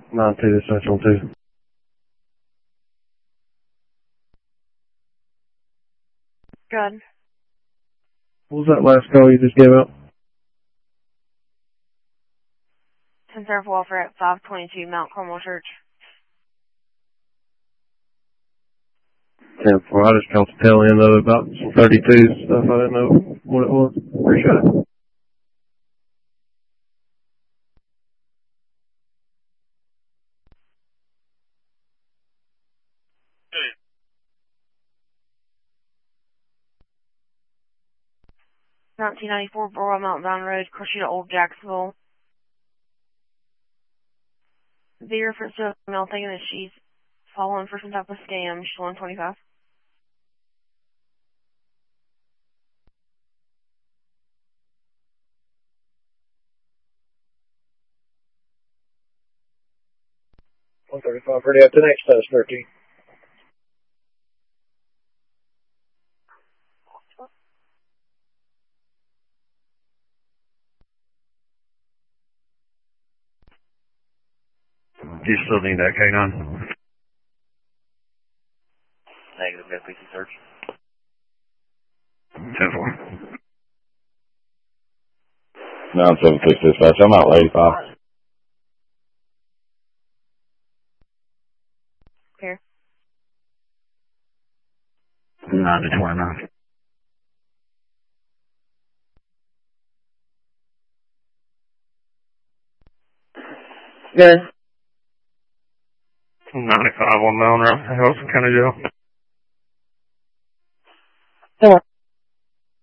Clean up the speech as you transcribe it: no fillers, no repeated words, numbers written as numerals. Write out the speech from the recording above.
9-2, Central 2. Good. What was that last call you just gave out? Center of Welfare at 522 Mount Carmel Church. 10-4. I just caught the tail end of it about some 32 stuff. I didn't know what it was. Appreciate it. Hey. 1994 Burwell Mountain Vine Road, Crescita, Old Jacksonville. The reference to a female thinking that she's fallen for some type of scam. She's 125. $135 ready up to next test 13. Do you still need that K9? Negative, got PC search. 10-4. 976 dispatch, I'm out 85. Here. 9-29. Good. 95 on Melnroe, Harrison County Jail. Four.